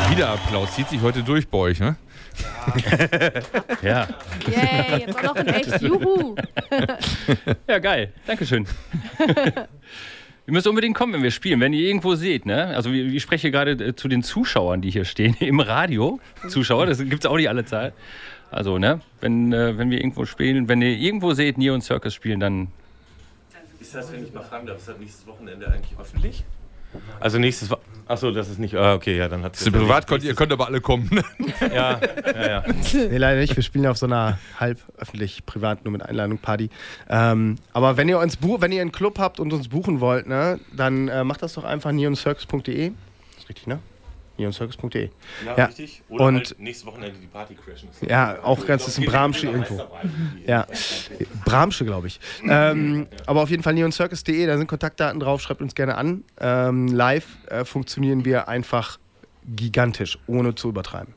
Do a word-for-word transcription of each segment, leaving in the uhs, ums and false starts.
Wieder Applaus. Zieht sich heute durch bei euch, ne? Ja. Yay, jetzt auch noch in echt. Juhu. Ja, geil. Dankeschön. Ihr müsst unbedingt kommen, wenn wir spielen. Wenn ihr irgendwo seht, ne? Also ich spreche gerade äh, zu den Zuschauern, die hier stehen, im Radio. Zuschauer, das gibt es auch nicht alle Zeit. Also, ne? Wenn, äh, wenn wir irgendwo spielen, wenn ihr irgendwo seht, Neon Circus spielen, dann... Ist das, wenn ich mal fragen darf, ist das nächstes Wochenende eigentlich öffentlich? Also nächstes Wochenende... Achso, das ist nicht... Ah, okay, ja, dann hat es... Privat könnt ihr könnt aber alle kommen. Ja, ja, ja. Nee, leider nicht. Wir spielen ja auf so einer halb öffentlich, privat, nur mit Einladung Party. Ähm, aber wenn ihr uns buch, wenn ihr einen Club habt und uns buchen wollt, ne, dann äh, macht das doch einfach neon circus punkt de. Ist richtig, ne? neon circus punkt de. Ja, ja, richtig. Oder und halt nächstes Wochenende die Party crashen. Ja, auch ganz ist ein Bramsche irgendwo. Ja, Bramsche, glaube ich. Ähm, aber auf jeden Fall neon circus punkt de, da sind Kontaktdaten drauf, schreibt uns gerne an. Ähm, live äh, funktionieren wir einfach gigantisch, ohne zu übertreiben.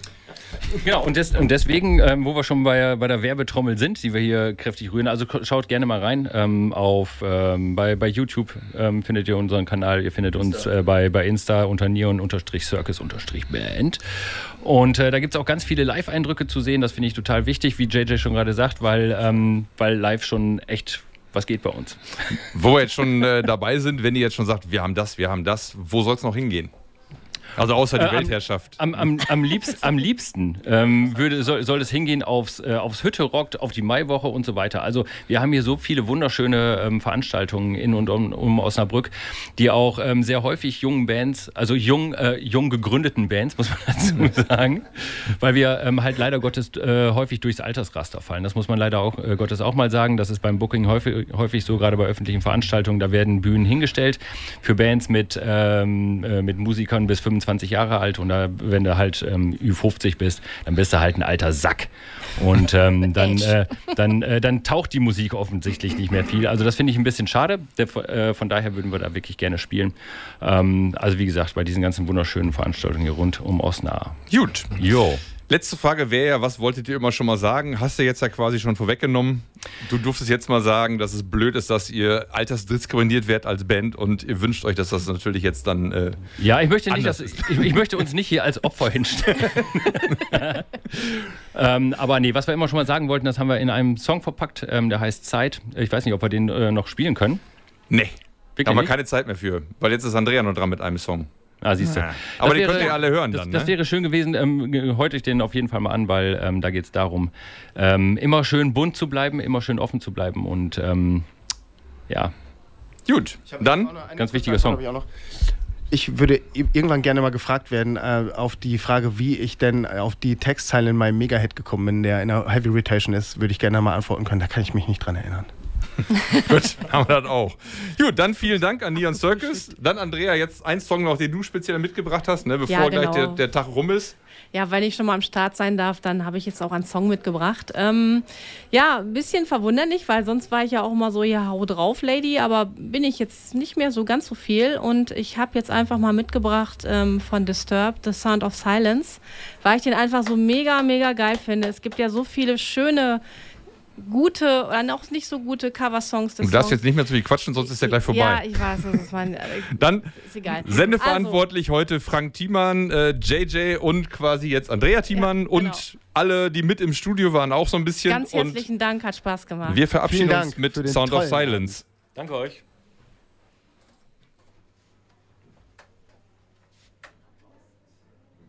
Genau, und, des, und deswegen, ähm, wo wir schon bei, bei der Werbetrommel sind, die wir hier kräftig rühren, also schaut gerne mal rein. Ähm, auf, ähm, bei, bei YouTube ähm, findet ihr unseren Kanal, ihr findet uns äh, bei, bei Insta unter neon-circus-band. Und äh, da gibt es auch ganz viele Live-Eindrücke zu sehen, das finde ich total wichtig, wie J J schon gerade sagt, weil, ähm, weil live schon echt was geht bei uns. Wo wir jetzt schon äh, dabei sind, wenn ihr jetzt schon sagt, wir haben das, wir haben das, wo soll es noch hingehen? Also außer die äh, Weltherrschaft. Am, am, am liebsten, am liebsten ähm, würde, soll, soll es hingehen aufs, äh, aufs Hütte Rockt, auf die Maiwoche und so weiter. Also wir haben hier so viele wunderschöne ähm, Veranstaltungen in und um, um Osnabrück, die auch ähm, sehr häufig jungen Bands, also jung, äh, jung gegründeten Bands, muss man dazu sagen, weil wir ähm, halt leider Gottes äh, häufig durchs Altersraster fallen. Das muss man leider auch äh, Gottes auch mal sagen. Das ist beim Booking häufig, häufig so, gerade bei öffentlichen Veranstaltungen. Da werden Bühnen hingestellt für Bands mit, ähm, äh, mit Musikern bis fünfundzwanzig Jahre alt, und da, wenn du halt ähm, Ü fünfzig bist, dann bist du halt ein alter Sack. Und ähm, dann, äh, dann, äh, dann taucht die Musik offensichtlich nicht mehr viel. Also das finde ich ein bisschen schade. Der, äh, von daher würden wir da wirklich gerne spielen. Ähm, also wie gesagt, bei diesen ganzen wunderschönen Veranstaltungen hier rund um Osnabrück. Gut. Jo. Letzte Frage wäre ja, was wolltet ihr immer schon mal sagen? Hast du jetzt ja quasi schon vorweggenommen. Du durftest jetzt mal sagen, dass es blöd ist, dass ihr altersdiskriminiert werdet als Band, und ihr wünscht euch, dass das natürlich jetzt dann äh, Ja, ich möchte nicht, dass, ist. ich, ich möchte uns nicht hier als Opfer hinstellen. ähm, aber nee, was wir immer schon mal sagen wollten, das haben wir in einem Song verpackt, ähm, der heißt Zeit. Ich weiß nicht, ob wir den äh, noch spielen können. Nee, Wirklich haben wir nicht? keine Zeit mehr für, weil jetzt ist Andrea noch dran mit einem Song. Ah, siehst du. Ja. Aber Das den wäre- könnt ihr alle hören Das, dann, das ne? wäre schön gewesen. Ähm, heute ich den auf jeden Fall mal an, weil ähm, da geht es darum, ähm, immer schön bunt zu bleiben, immer schön offen zu bleiben, und ähm, ja. Gut, dann Ganz wichtiger Song. Ich, auch noch. Ich würde irgendwann gerne mal gefragt werden, äh, auf die Frage, wie ich denn auf die Textzeile in meinem Mega-Hit gekommen bin, der in der Heavy Rotation ist, würde ich gerne mal antworten können. Da kann ich mich nicht dran erinnern. Gut, haben wir das auch. Gut, dann vielen Dank an Neon Circus. Dann, Andrea, jetzt ein Song noch, den du speziell mitgebracht hast, ne, bevor Ja, gleich genau. der, der Tag rum ist. Ja, wenn ich schon mal am Start sein darf, dann habe ich jetzt auch einen Song mitgebracht. Ähm, ja, ein bisschen verwunderlich, weil sonst war ich ja auch immer so, ja, hau drauf, Lady, aber bin ich jetzt nicht mehr so ganz so viel. Und ich habe jetzt einfach mal mitgebracht ähm, von Disturbed, The Sound of Silence, weil ich den einfach so mega, mega geil finde. Es gibt ja so viele schöne, gute oder auch nicht so gute Coversongs des Du darfst Songs. jetzt nicht mehr zu viel quatschen, sonst ist der gleich vorbei. Ja, ich weiß, das ist mein... Dann ist egal. sendeverantwortlich heute Frank Thiemann, äh, J J und quasi jetzt Andrea Thiemann, Ja, genau. und alle, die mit im Studio waren, auch so ein bisschen. Ganz herzlichen Dank, hat Spaß gemacht. Und wir verabschieden Vielen uns Dank mit für den Sound of tollen Silence. Danke euch.